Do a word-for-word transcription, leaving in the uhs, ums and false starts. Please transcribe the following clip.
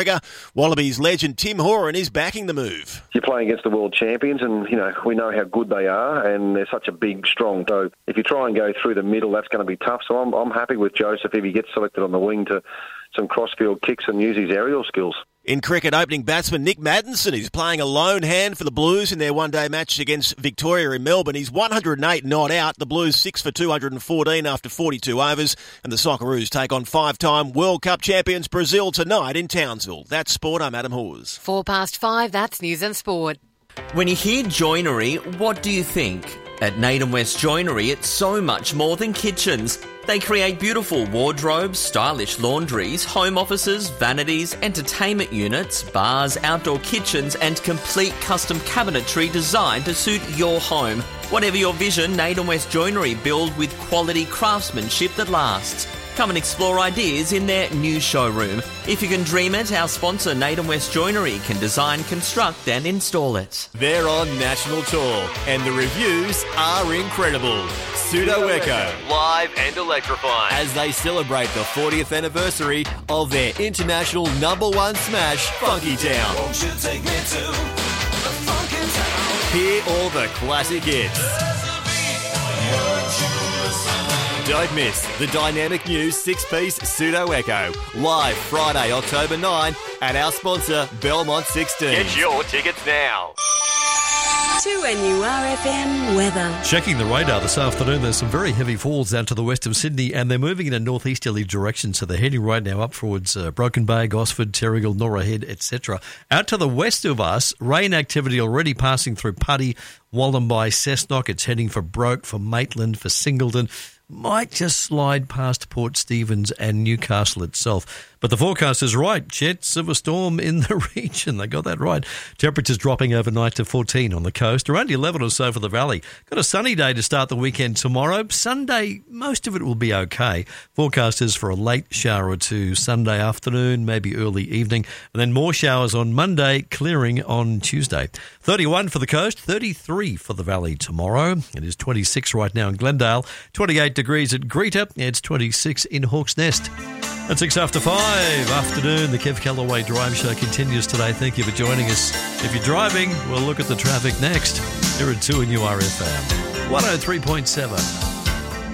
Wallabies legend Tim Horan is backing the move. You're playing against the world champions and, you know, we know how good they are and they're such a big, strong. So if you try and go through the middle, that's going to be tough. So I'm, I'm happy with Joseph if he gets selected on the wing to some crossfield kicks and use his aerial skills. In cricket, opening batsman Nick Maddinson is playing a lone hand for the Blues in their one-day match against Victoria in Melbourne. He's one hundred eight not out. The Blues six for two hundred fourteen after forty-two overs. And the Socceroos take on five-time World Cup champions Brazil tonight in Townsville. That's sport. I'm Adam Hawes. Four past five, that's news and sport. When you hear joinery, what do you think? At Naden West Joinery, it's so much more than kitchens. They create beautiful wardrobes, stylish laundries, home offices, vanities, entertainment units, bars, outdoor kitchens, and complete custom cabinetry designed to suit your home. Whatever your vision, Naden West Joinery build with quality craftsmanship that lasts. Come and explore ideas in their new showroom. If you can dream it, our sponsor Naden West Joinery can design, construct and install it. They're on national tour and the reviews are incredible. Pseudo Echo, live and electrifying, as they celebrate the fortieth anniversary of their international number one smash, Funky Town. Won't you take me to the Funky Town? Hear all the classic hits. Don't miss the dynamic new six-piece Pseudo Echo, live Friday, October ninth at our sponsor, Belmont sixteen. Get your tickets now. To N U R F M weather. Checking the radar this afternoon, there's some very heavy falls down to the west of Sydney and they're moving in a northeasterly direction, so they're heading right now up towards uh, Broken Bay, Gosford, Terrigal, Norah Head, et cetera. Out to the west of us, rain activity already passing through Putty, Wallumbye, Cessnock. It's heading for Broke, for Maitland, for Singleton. Might just slide past Port Stephens and Newcastle itself. But the forecast is right. Jets of a storm in the region. They got that right. Temperatures dropping overnight to fourteen on the coast. Around eleven or so for the valley. Got a sunny day to start the weekend tomorrow. Sunday, most of it will be okay. Forecast is for a late shower or two Sunday afternoon, maybe early evening. And then more showers on Monday, clearing on Tuesday. thirty-one for the coast, thirty-three for the valley tomorrow. It is twenty-six right now in Glendale. twenty-eight degrees at Greeter. It's twenty-six in Hawk's Nest. At six after five afternoon, the Kev Callaway Drive Show continues today. Thank you for joining us. If you're driving, we'll look at the traffic next. Here at two N U R F M one oh three point seven.